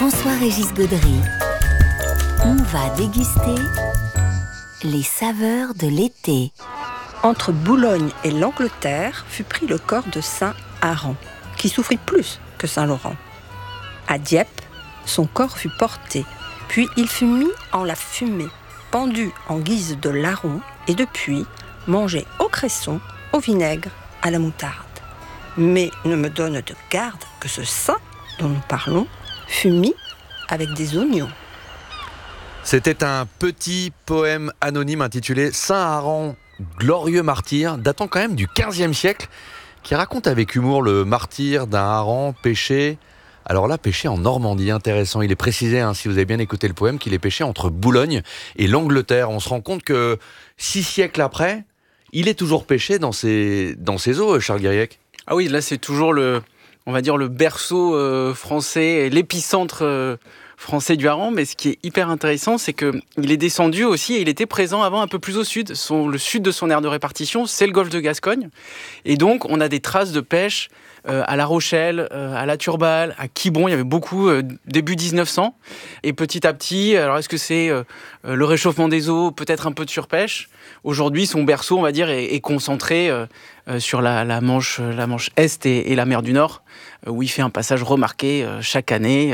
François-Régis Gaudry. On va déguster les saveurs de l'été. Entre Boulogne et l'Angleterre fut pris le corps de saint Aran, qui souffrit plus que saint Laurent. À Dieppe, son corps fut porté, puis il fut mis en la fumée, pendu en guise de larron, et depuis, mangé au cresson, au vinaigre, à la moutarde. Mais ne me donne de garde que ce saint dont nous parlons fut mis avec des oignons. C'était un petit poème anonyme intitulé Saint-Aran, glorieux martyr, datant quand même du XVe siècle, qui raconte avec humour le martyre d'un hareng pêché. Alors là, pêché en Normandie, intéressant. Il est précisé, si vous avez bien écouté le poème, qu'il est pêché entre Boulogne et l'Angleterre. On se rend compte que 6 siècles après, il est toujours pêché dans ses eaux, Charles Guiriec. Ah oui, là c'est toujours le berceau français, l'épicentre français du hareng. Mais ce qui est hyper intéressant, c'est qu'il est descendu aussi et il était présent avant un peu plus au sud. Le sud de son aire de répartition, c'est le golfe de Gascogne. Et donc on a des traces de pêche à La Rochelle, à La Turballe, à Quiberon. Il y avait beaucoup début 1900. Et petit à petit, alors est-ce que c'est le réchauffement des eaux, peut-être un peu de surpêche? Aujourd'hui, son berceau, on va dire, est concentré sur la Manche Est et la mer du Nord, où il fait un passage remarqué chaque année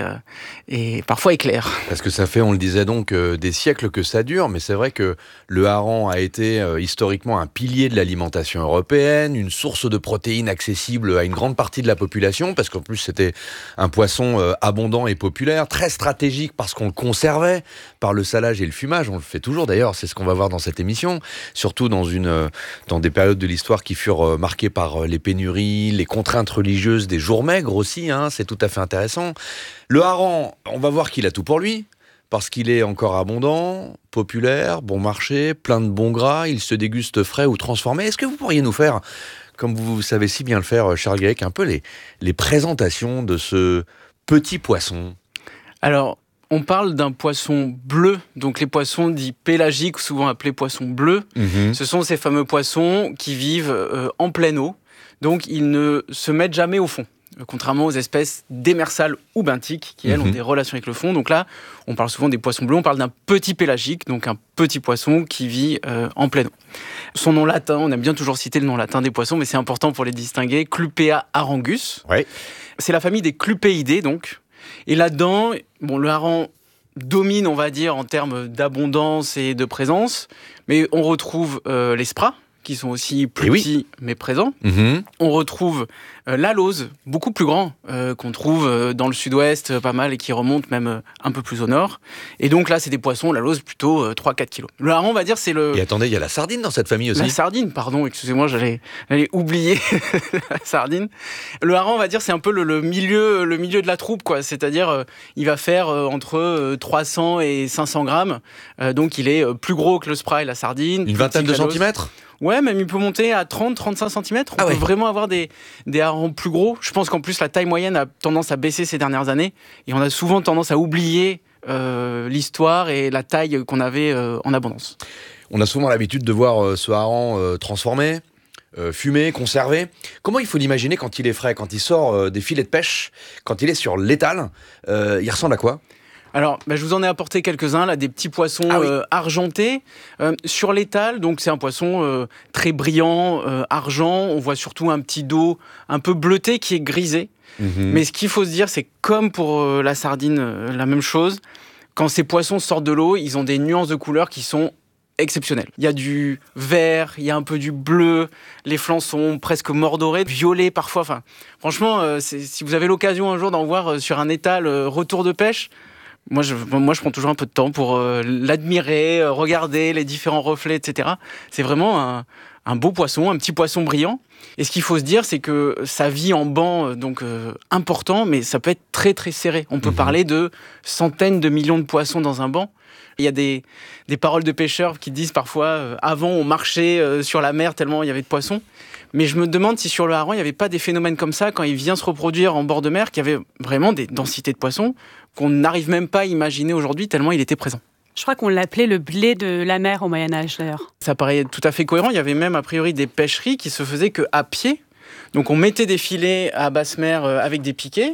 et parfois éclair. Parce que ça fait, on le disait donc, des siècles que ça dure, mais c'est vrai que le hareng a été historiquement un pilier de l'alimentation européenne, une source de protéines accessible à une grande partie de la population, parce qu'en plus c'était un poisson abondant et populaire, très stratégique parce qu'on le conservait par le salage et le fumage. On le fait toujours d'ailleurs, c'est ce qu'on va voir dans cette émission, surtout dans des périodes de l'histoire qui furent marquées par les pénuries, les contraintes religieuses des jours maigres aussi, c'est tout à fait intéressant. Le hareng, on va voir qu'il a tout pour lui, parce qu'il est encore abondant, populaire, bon marché, plein de bons gras, il se déguste frais ou transformé. Est-ce que vous pourriez nous faire, comme vous savez si bien le faire, Charles Guiriec, un peu les présentations de ce petit poisson? Alors, on parle d'un poisson bleu, donc les poissons dits pélagiques, souvent appelés poissons bleus. Ce sont ces fameux poissons qui vivent en pleine eau, donc ils ne se mettent jamais au fond, contrairement aux espèces démersales ou benthiques, qui elles ont des relations avec le fond. Donc là, on parle souvent des poissons bleus, on parle d'un petit pélagique, donc un petit poisson qui vit en pleine eau. Son nom latin, on aime bien toujours citer le nom latin des poissons, mais c'est important pour les distinguer, Clupea harengus. Ouais. C'est la famille des clupéidés, donc. Et là-dedans, le hareng domine, on va dire, en termes d'abondance et de présence, mais on retrouve les spras, qui sont aussi plus petits mais présents. On retrouve l'alose, beaucoup plus grand, qu'on trouve dans le sud-ouest pas mal et qui remonte même un peu plus au nord. Et donc là, c'est des poissons, l'alose, plutôt 3-4 kilos. Le hareng, on va dire, c'est le... Et attendez, il y a la sardine dans cette famille aussi. La sardine, pardon, excusez-moi, j'allais oublier la sardine. Le hareng, on va dire, c'est un peu le milieu de la troupe, quoi. C'est-à-dire, il va faire entre 300 et 500 grammes. Donc, il est plus gros que le spray et la sardine. Une vingtaine de centimètres ? Ouais, même il peut monter à 30-35 cm. On peut vraiment avoir des harengs plus gros. Je pense qu'en plus, la taille moyenne a tendance à baisser ces dernières années. Et on a souvent tendance à oublier l'histoire et la taille qu'on avait en abondance. On a souvent l'habitude de voir ce hareng transformé, fumé, conservé. Comment il faut l'imaginer quand il est frais, quand il sort des filets de pêche, quand il est sur l'étal? Il ressemble à quoi ? Alors, je vous en ai apporté quelques-uns, là, des petits poissons argentés. Sur l'étal, donc c'est un poisson très brillant, argent. On voit surtout un petit dos un peu bleuté qui est grisé. Mais ce qu'il faut se dire, c'est comme pour la sardine, la même chose. Quand ces poissons sortent de l'eau, ils ont des nuances de couleurs qui sont exceptionnelles. Il y a du vert, il y a un peu du bleu, les flancs sont presque mordorés, violets parfois. Enfin, franchement, si vous avez l'occasion un jour d'en voir sur un étal retour de pêche, Moi, je prends toujours un peu de temps pour l'admirer, regarder les différents reflets, etc. C'est vraiment un beau poisson, un petit poisson brillant. Et ce qu'il faut se dire, c'est que ça vit en banc important, mais ça peut être très, très serré. On peut parler de centaines de millions de poissons dans un banc. Il y a des paroles de pêcheurs qui disent parfois avant, on marchait sur la mer tellement il y avait de poissons. Mais je me demande si sur le hareng, il n'y avait pas des phénomènes comme ça quand il vient se reproduire en bord de mer, qu'il y avait vraiment des densités de poissons qu'on n'arrive même pas à imaginer aujourd'hui tellement il était présent. Je crois qu'on l'appelait le blé de la mer au Moyen-Âge, d'ailleurs. Ça paraît tout à fait cohérent. Il y avait même, a priori, des pêcheries qui se faisaient qu'à pied. Donc, on mettait des filets à basse mer avec des piquets.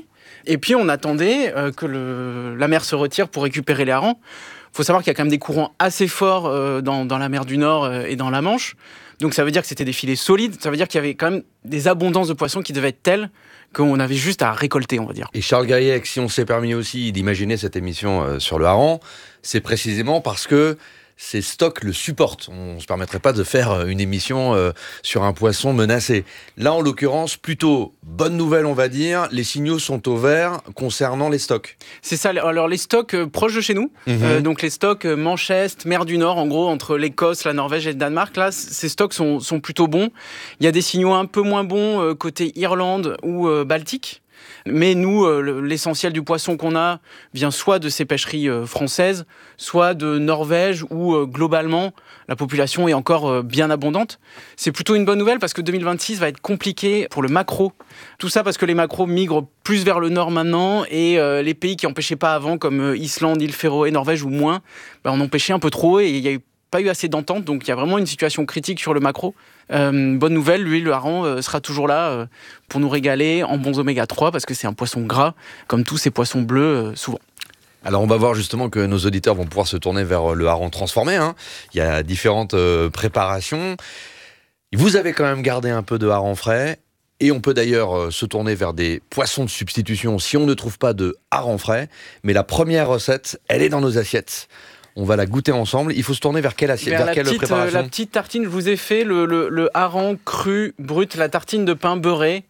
Et puis on attendait que la mer se retire pour récupérer les harengs. Il faut savoir qu'il y a quand même des courants assez forts dans la mer du Nord et dans la Manche. Donc ça veut dire que c'était des filets solides, ça veut dire qu'il y avait quand même des abondances de poissons qui devaient être telles qu'on avait juste à récolter, on va dire. Et Charles Gaillac, si on s'est permis aussi d'imaginer cette émission sur le hareng, c'est précisément parce que ces stocks le supportent. On ne se permettrait pas de faire une émission sur un poisson menacé. Là, en l'occurrence, plutôt bonne nouvelle, on va dire, les signaux sont au vert concernant les stocks. C'est ça, alors les stocks proches de chez nous, donc les stocks Manchester, mer du Nord, en gros, entre l'Écosse, la Norvège et le Danemark, là, ces stocks sont plutôt bons. Il y a des signaux un peu moins bons côté Irlande ou Baltique. Mais nous, l'essentiel du poisson qu'on a vient soit de ces pêcheries françaises, soit de Norvège, où globalement, la population est encore bien abondante. C'est plutôt une bonne nouvelle parce que 2026 va être compliqué pour le maquereau. Tout ça parce que les maquereaux migrent plus vers le nord maintenant et les pays qui n'en pêchaient pas avant, comme Islande, îles Féroé, Norvège ou moins, on en pêchait un peu trop et il y a pas eu assez d'entente, donc il y a vraiment une situation critique sur le maquereau. Bonne nouvelle, lui, le hareng sera toujours là pour nous régaler en bons oméga 3 parce que c'est un poisson gras, comme tous ces poissons bleus, souvent. Alors on va voir justement que nos auditeurs vont pouvoir se tourner vers le hareng transformé. Il y a différentes préparations. Vous avez quand même gardé un peu de hareng frais. Et on peut d'ailleurs se tourner vers des poissons de substitution si on ne trouve pas de hareng frais. Mais la première recette, elle est dans nos assiettes. On va la goûter ensemble. Il faut se tourner vers quelle assiette, vers quelle préparation ? La petite tartine, je vous ai fait le hareng cru, brut, la tartine de pain beurré.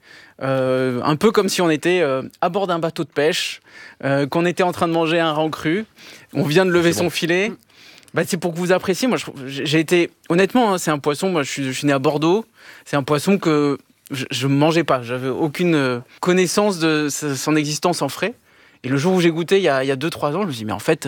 Un peu comme si on était à bord d'un bateau de pêche, qu'on était en train de manger un hareng cru. On vient de lever son filet. C'est pour que vous appréciez. Moi, j'ai été... Honnêtement, c'est un poisson... Moi, je suis né à Bordeaux. C'est un poisson que je ne mangeais pas. J'avais aucune connaissance de son existence en frais. Et le jour où j'ai goûté, il y a 2-3 ans, je me suis dit, mais en fait...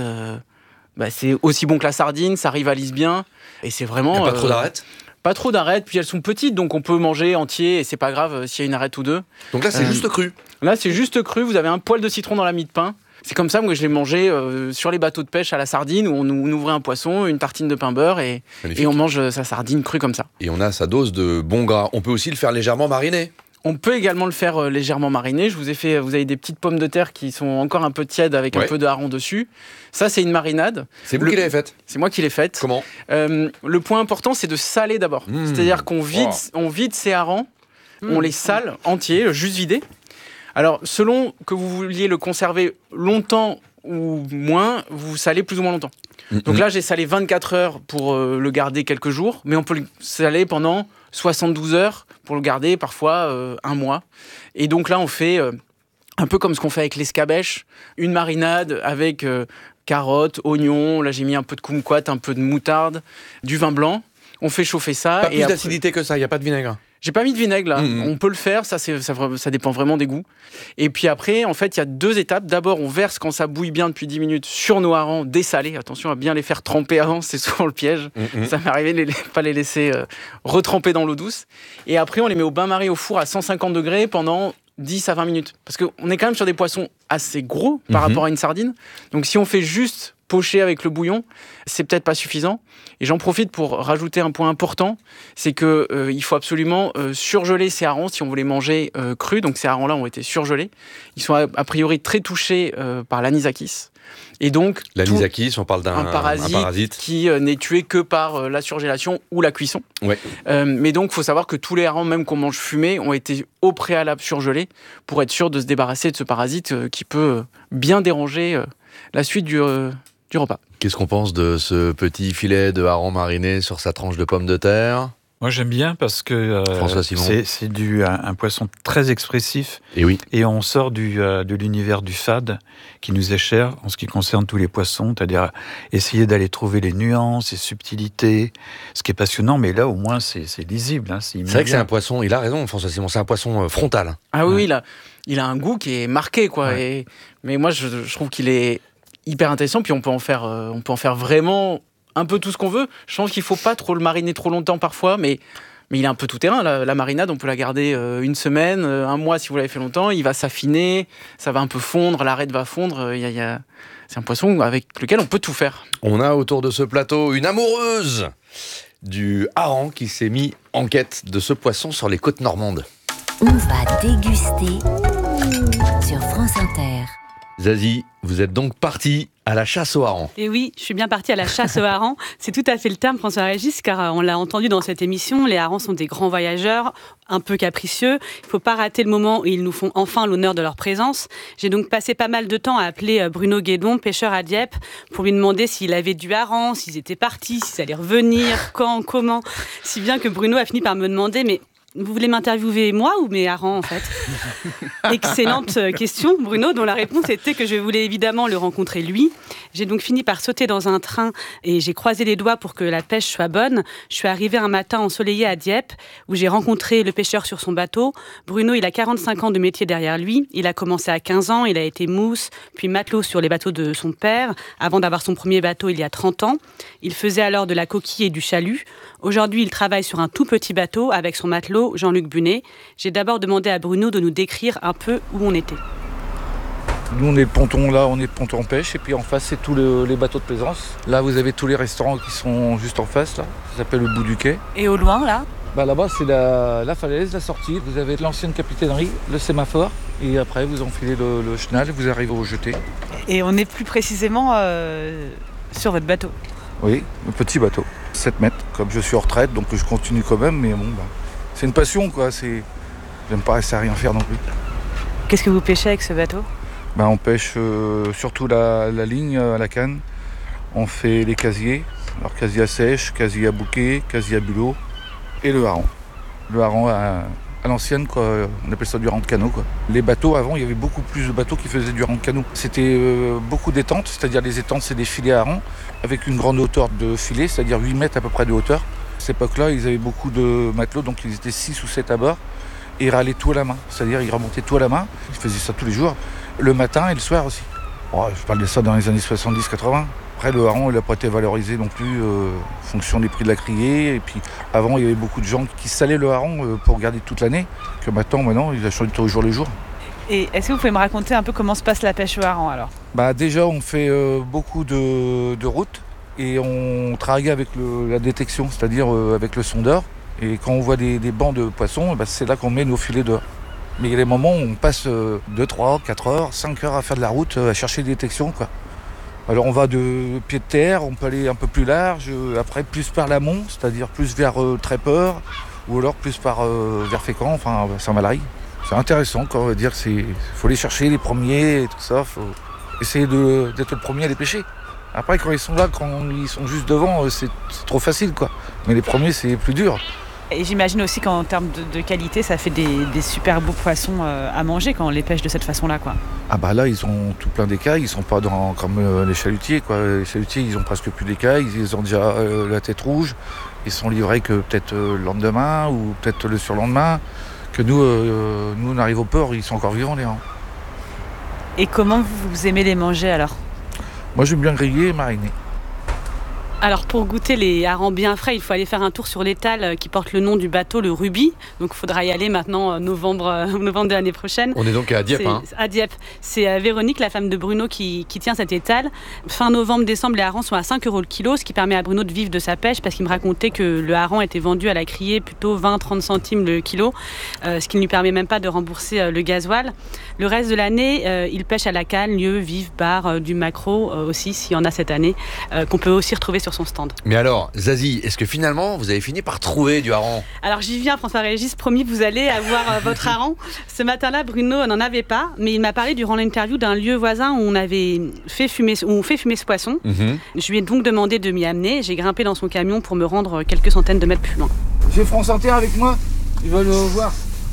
c'est aussi bon que la sardine, ça rivalise bien. Et c'est vraiment... Il n'y a pas trop d'arêtes ? Pas trop d'arêtes, puis elles sont petites, donc on peut manger entier et c'est pas grave s'il y a une arête ou deux. Donc là, c'est juste cru ? Là, c'est juste cru, vous avez un poil de citron dans la mie de pain. C'est comme ça que je l'ai mangé sur les bateaux de pêche à la sardine, où on ouvrait un poisson, une tartine de pain beurre et on mange sa sardine crue comme ça. Et on a sa dose de bon gras. On peut aussi le faire légèrement mariner. On peut également le faire légèrement mariner. Vous avez des petites pommes de terre qui sont encore un peu tièdes avec un peu de hareng dessus. Ça, c'est une marinade. C'est vous qui l'avez faite ? C'est moi qui l'ai faite. Comment ? Le point important, c'est de saler d'abord. C'est-à-dire qu'on vide ces harengs, on les sale entiers, juste vidés. Alors, selon que vous vouliez le conserver longtemps ou moins, vous salez plus ou moins longtemps. Donc là, j'ai salé 24 heures pour le garder quelques jours, mais on peut le saler pendant 72 heures pour le garder parfois un mois. Et donc là, on fait un peu comme ce qu'on fait avec l'escabèche, une marinade avec carottes, oignons, là j'ai mis un peu de kumquat, un peu de moutarde, du vin blanc. On fait chauffer ça. Pas plus d'acidité que ça, il n'y a pas de vinaigre. J'ai pas mis de vinaigre là, on peut le faire, ça dépend vraiment des goûts. Et puis après, en fait, il y a 2 étapes. D'abord, on verse quand ça bouille bien depuis 10 minutes sur nos harengs dessalés. Attention à bien les faire tremper avant, c'est souvent le piège. Ça m'est arrivé de pas les laisser retremper dans l'eau douce. Et après, on les met au bain-marie au four à 150 degrés pendant 10 à 20 minutes. Parce qu'on est quand même sur des poissons assez gros par rapport à une sardine. Donc si on fait juste pocher avec le bouillon, c'est peut-être pas suffisant. Et j'en profite pour rajouter un point important, c'est que il faut absolument surgeler ces harengs si on veut les manger crus. Donc ces harengs-là ont été surgelés. Ils sont a priori très touchés par l'anisakis. Et donc l'anisakis, on parle d'un parasite qui n'est tué que par la surgélation ou la cuisson. Ouais. Mais donc, il faut savoir que tous les harengs, même qu'on mange fumés, ont été au préalable surgelés pour être sûr de se débarrasser de ce parasite qui peut bien déranger la suite du repas. Qu'est-ce qu'on pense de ce petit filet de hareng mariné sur sa tranche de pommes de terre ? Moi, j'aime bien parce que c'est un poisson très expressif. Et oui. Et on sort de l'univers du fade qui nous est cher en ce qui concerne tous les poissons, c'est-à-dire essayer d'aller trouver les nuances, les subtilités, ce qui est passionnant. Mais là, au moins, c'est lisible. C'est vrai que c'est un poisson. Il a raison, François Simon. C'est un poisson frontal. Ah oui, il a un goût qui est marqué, quoi. Ouais. Mais moi, je trouve qu'il est hyper intéressant. Puis on peut en faire vraiment un peu tout ce qu'on veut. Je pense qu'il faut pas trop le mariner trop longtemps parfois, mais il est un peu tout terrain. La marinade, on peut la garder une semaine, un mois si vous l'avez fait longtemps. Il va s'affiner, ça va un peu fondre, l'arête va fondre. C'est un poisson avec lequel on peut tout faire. On a autour de ce plateau une amoureuse du hareng qui s'est mis en quête de ce poisson sur les côtes normandes. On va déguster sur France Inter. Zazie, vous êtes donc partie à la chasse aux harengs. Et oui, je suis bien partie à la chasse aux harengs. C'est tout à fait le terme, François-Régis, car on l'a entendu dans cette émission, les harengs sont des grands voyageurs, un peu capricieux. Il ne faut pas rater le moment où ils nous font enfin l'honneur de leur présence. J'ai donc passé pas mal de temps à appeler Bruno Guédon, pêcheur à Dieppe, pour lui demander s'il avait du hareng, s'ils étaient partis, s'ils allaient revenir, quand, comment. Si bien que Bruno a fini par me demander, mais vous voulez m'interviewer moi ou mes harengs en fait? Excellente question, Bruno, dont la réponse était que je voulais évidemment le rencontrer lui. J'ai donc fini par sauter dans un train et j'ai croisé les doigts pour que la pêche soit bonne. Je suis arrivée un matin ensoleillé à Dieppe où j'ai rencontré le pêcheur sur son bateau. Bruno, il a 45 ans de métier derrière lui. Il a commencé à 15 ans, il a été mousse, puis matelot sur les bateaux de son père, avant d'avoir son premier bateau il y a 30 ans. Il faisait alors de la coquille et du chalut. Aujourd'hui, il travaille sur un tout petit bateau avec son matelot Jean-Luc Bunet. J'ai d'abord demandé à Bruno de nous décrire un peu où on était. Nous, on est le ponton là, on est le ponton en pêche, et puis en face, c'est tous les bateaux de plaisance. Là, vous avez tous les restaurants qui sont juste en face, là. Ça s'appelle le bout du quai. Et au loin, là? Là-bas, c'est la falaise, la sortie. Vous avez l'ancienne capitainerie, le sémaphore, et après, vous enfilez le chenal, vous arrivez au jeté. Et on est plus précisément sur votre bateau. Oui, le petit bateau, 7 mètres. Comme je suis en retraite, donc je continue quand même, mais bon, c'est une passion, quoi. J'aime pas rester à rien faire non plus. Qu'est-ce que vous pêchez avec ce bateau? On pêche surtout la ligne à la canne. On fait les casiers, alors casier à sèche, casier à bouquet, casier à bulot et le hareng. Le hareng à l'ancienne, quoi. On appelle ça du hareng de canot, quoi. Les bateaux, avant, il y avait beaucoup plus de bateaux qui faisaient du hareng de canot. C'était beaucoup d'étentes, c'est-à-dire les étentes, c'est des filets à hareng avec une grande hauteur de filet, c'est-à-dire 8 mètres à peu près de hauteur. À cette époque-là, ils avaient beaucoup de matelots, donc ils étaient 6 ou 7 à bord. Et ils râlaient tout à la main, c'est-à-dire ils remontaient tout à la main. Ils faisaient ça tous les jours, le matin et le soir aussi. Je parle de ça dans les années 70-80. Après, le hareng, il n'a pas été valorisé non plus en fonction des prix de la criée. Et puis, avant, il y avait beaucoup de gens qui salaient le hareng pour garder toute l'année. Que maintenant, il a changé au jour le jour. Et est-ce que vous pouvez me raconter un peu comment se passe la pêche au hareng alors? Déjà, on fait beaucoup de routes et on travaille avec la détection, c'est-à-dire avec le sondeur. Et quand on voit des bancs de poissons, c'est là qu'on met nos filets dehors. Mais il y a des moments où on passe 2, 3, 4 heures, 5 heures à faire de la route, à chercher des détections, quoi. Alors on va de pied de terre, on peut aller un peu plus large, après plus par l'amont, c'est-à-dire plus vers Trépeur, ou alors plus vers Fécamp, enfin Saint-Valery. C'est intéressant, quoi. On va dire faut les chercher, les premiers et tout ça, faut essayer d'être le premier à les pêcher. Après, quand ils sont là, quand ils sont juste devant, c'est trop facile, quoi. Mais les premiers, c'est plus dur. Et j'imagine aussi qu'en termes de qualité, ça fait des super beaux poissons à manger quand on les pêche de cette façon-là, quoi. Là, ils ont tout plein d'écailles, ils sont pas comme les chalutiers, quoi. Les chalutiers, ils ont presque plus d'écailles, ils ont déjà la tête rouge, ils sont livrés que peut-être le lendemain ou peut-être le surlendemain. Que nous, on arrive au port, ils sont encore vivants, les harengs. Et comment vous aimez les manger alors? Moi, j'aime bien griller et mariner. Alors pour goûter les harengs bien frais, il faut aller faire un tour sur l'étal qui porte le nom du bateau, le Ruby. Donc il faudra y aller maintenant novembre de l'année prochaine. On est donc à Dieppe. À Dieppe. C'est Véronique, la femme de Bruno, qui tient cet étal. Fin novembre-décembre, les harengs sont à 5 € le kilo, ce qui permet à Bruno de vivre de sa pêche parce qu'il me racontait que le hareng était vendu à la criée plutôt 20-30 centimes le kilo, ce qui ne lui permet même pas de rembourser le gasoil. Le reste de l'année, il pêche à la canne, lieu, vif, bar, du maquereau aussi, s'il y en a cette année, qu'on peut aussi retrouver sur son stand. Mais alors, Zazie, est-ce que finalement, vous avez fini par trouver du hareng? Alors j'y viens, François-Régis, promis, vous allez avoir votre hareng. Ce matin-là, Bruno n'en avait pas, mais il m'a parlé durant l'interview d'un lieu voisin où on fait fumer ce poisson. Je lui ai donc demandé de m'y amener. J'ai grimpé dans son camion pour me rendre quelques centaines de mètres plus loin. J'ai France Inter avec moi, ils veulent voir.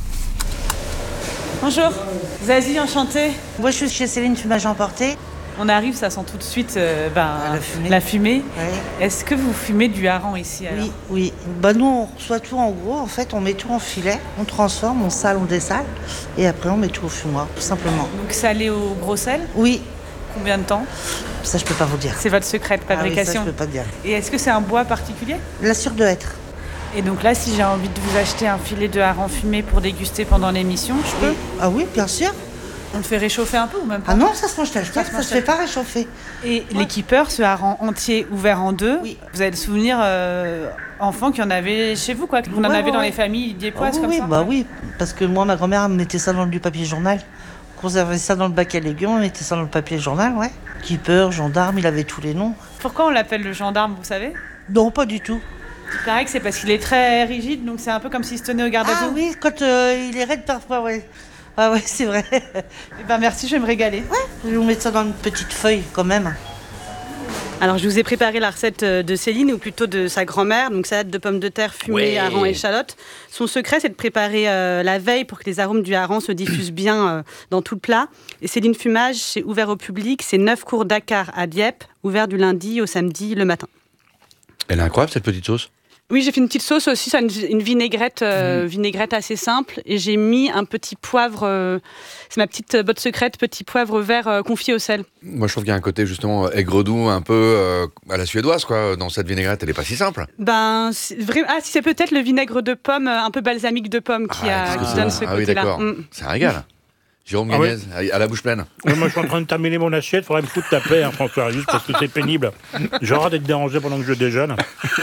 Bonjour, Zazie, enchantée. Moi, je suis chez Céline Fumage Emporté. On arrive, ça sent tout de suite la fumée. Ouais. Est-ce que vous fumez du hareng ici alors? Oui. Nous, on reçoit tout en gros. En fait, on met tout en filet, on transforme, on sale, on dessale. Et après, on met tout au fumoir, tout simplement. Donc salé au gros sel? Oui. Combien de temps? Ça, je peux pas vous dire. C'est votre secret de fabrication? Ça, je peux pas dire. Et est-ce que c'est un bois particulier? La sûre de hêtre. Et donc là, si j'ai envie de vous acheter un filet de hareng fumé pour déguster pendant l'émission, je peux? Ah oui, bien sûr. On le fait réchauffer un peu ou même pas? Ah non, ça se mange tel quel, ça se fait pas réchauffer. Et les keepers, ce hareng entier ouvert en deux, vous avez le souvenir enfant qu'il y en avait chez vous, quoi, que vous en avez dans les familles diepoises comme ça? Oui, parce que moi, ma grand-mère mettait ça dans du papier journal conservait ça dans le bac à légumes, on mettait ça dans le papier journal, ouais. Keeper, gendarme, il avait tous les noms. Pourquoi on l'appelle le gendarme, vous savez? Non, pas du tout. Il paraît que c'est parce qu'il est très rigide, donc c'est un peu comme s'il se tenait au garde à vous. Ah oui, quand il est raide parfois, ouais. Ah ouais, c'est vrai. Eh ben merci, je vais me régaler. Ouais, je vais vous mettre ça dans une petite feuille quand même. Alors, je vous ai préparé la recette de Céline, ou plutôt de sa grand-mère. Donc, salade de pommes de terre fumée, hareng et échalote. Son secret, c'est de préparer la veille pour que les arômes du hareng se diffusent bien dans tout le plat. Et Céline Fumage, c'est ouvert au public. C'est 9 cours Dakar à Dieppe, ouvert du lundi au samedi le matin. Elle est incroyable, cette petite sauce. Oui, j'ai fait une petite sauce aussi, ça, une vinaigrette, vinaigrette assez simple. Et j'ai mis un petit poivre, c'est ma petite botte secrète, petit poivre vert confit au sel. Moi, je trouve qu'il y a un côté justement aigre-doux, un peu à la suédoise, quoi. Dans cette vinaigrette, elle n'est pas si simple. Si c'est peut-être le vinaigre de pomme, un peu balsamique de pomme qui donne ce côté-là. Ah oui, d'accord. C'est un régal. Jérôme Gagnez, à la bouche pleine. Oui, moi, je suis en train de terminer mon assiette. Il faudrait me foutre ta paix, François, juste parce que c'est pénible. J'ai hâte d'être dérangé pendant que je déjeune.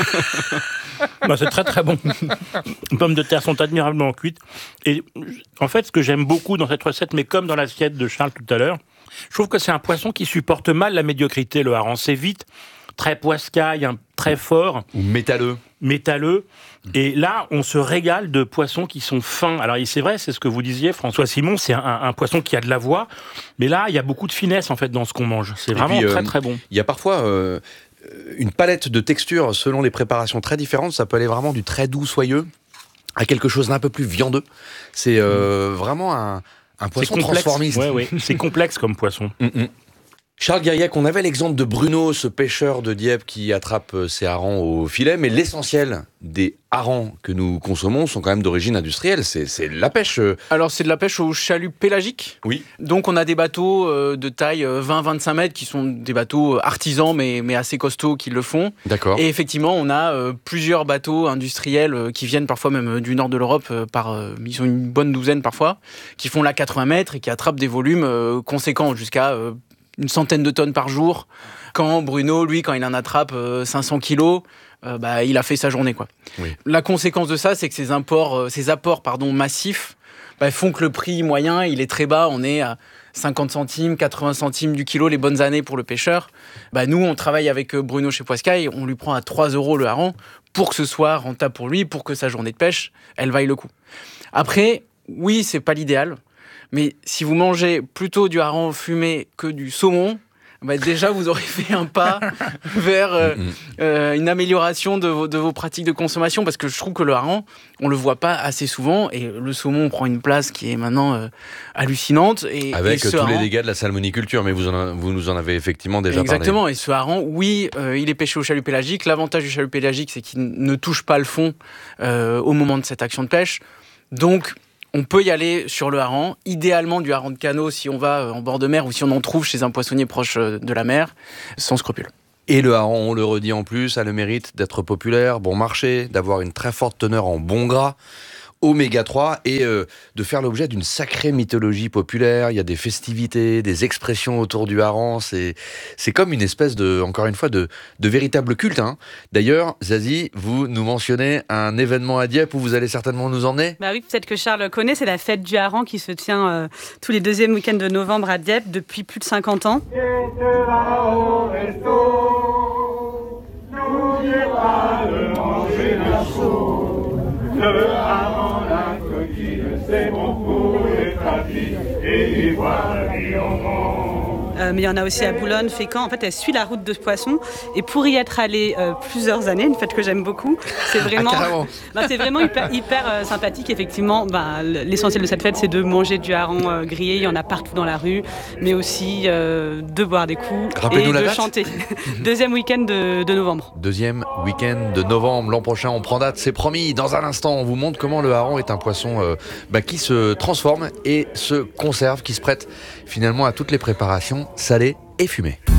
C'est très, très bon. Les pommes de terre sont admirablement cuites. Et en fait, ce que j'aime beaucoup dans cette recette, mais comme dans l'assiette de Charles tout à l'heure, je trouve que c'est un poisson qui supporte mal la médiocrité, le hareng. C'est vite très poiscaille, très fort. Ou métalleux. Et là, on se régale de poissons qui sont fins. Alors, c'est vrai, c'est ce que vous disiez, François Simon, c'est un poisson qui a de la voix. Mais là, il y a beaucoup de finesse, en fait, dans ce qu'on mange. C'est vraiment très, très bon. Il y a parfois une palette de textures selon les préparations très différentes. Ça peut aller vraiment du très doux, soyeux, à quelque chose d'un peu plus viandeux. C'est vraiment un poisson transformiste. Oui, c'est complexe comme poisson. Charles Guiriac, on avait l'exemple de Bruno, ce pêcheur de Dieppe qui attrape ses harengs au filet, mais l'essentiel des harengs que nous consommons sont quand même d'origine industrielle. C'est de la pêche. Alors, c'est de la pêche au chalut pélagique. Oui. Donc, on a des bateaux de taille 20-25 mètres qui sont des bateaux artisans, mais assez costauds qui le font. D'accord. Et effectivement, on a plusieurs bateaux industriels qui viennent parfois même du nord de l'Europe, ils sont une bonne douzaine parfois, qui font là 80 mètres et qui attrapent des volumes conséquents jusqu'à une centaine de tonnes par jour. Quand Bruno, lui, quand il en attrape 500 kilos, il a fait sa journée, quoi. Oui. La conséquence de ça, c'est que ces apports massifs font que le prix moyen, il est très bas. On est à 50 centimes, 80 centimes du kilo, les bonnes années pour le pêcheur. Nous, on travaille avec Bruno chez Poiscaille, on lui prend à 3 € le hareng pour que ce soit rentable pour lui, pour que sa journée de pêche, elle vaille le coup. Après, oui, c'est pas l'idéal. Mais si vous mangez plutôt du hareng fumé que du saumon, déjà vous aurez fait un pas vers une amélioration de vos pratiques de consommation, parce que je trouve que le hareng, on le voit pas assez souvent, et le saumon prend une place qui est maintenant hallucinante. Avec tous les dégâts de la salmoniculture, mais vous nous en avez effectivement déjà parlé. Exactement, et ce hareng, oui, il est pêché au chalut pélagique. L'avantage du chalut pélagique, c'est qu'il ne touche pas le fond au moment de cette action de pêche. Donc, on peut y aller sur le hareng, idéalement du hareng de canot si on va en bord de mer ou si on en trouve chez un poissonnier proche de la mer, sans scrupule. Et le hareng, on le redit en plus, a le mérite d'être populaire, bon marché, d'avoir une très forte teneur en bon gras, oméga 3, et de faire l'objet d'une sacrée mythologie populaire. Il y a des festivités, des expressions autour du hareng. C'est comme une espèce encore une fois, de véritable culte. D'ailleurs, Zazie, vous nous mentionnez un événement à Dieppe où vous allez certainement nous emmener. Oui, peut-être que Charles connaît, c'est la fête du hareng qui se tient tous les deuxièmes week-ends de novembre à Dieppe depuis plus de 50 ans. N'oubliez pas de manger la sauce, le hareng, la coquille, c'est bon pour les trafics, et voilà, et on mange. Mais il y en a aussi à Boulogne, Fécamp. En fait, elle suit la route de Poisson. Et pour y être allée plusieurs années, une fête que j'aime beaucoup, c'est vraiment, c'est vraiment hyper sympathique. Effectivement, l'essentiel de cette fête, c'est de manger du hareng grillé. Il y en a partout dans la rue, mais aussi de boire des coups et de chanter. Deuxième week-end de novembre. Deuxième week-end de novembre. L'an prochain, on prend date, c'est promis. Dans un instant, on vous montre comment le hareng est un poisson qui se transforme et se conserve, qui se prête finalement à toutes les préparations salées et fumées.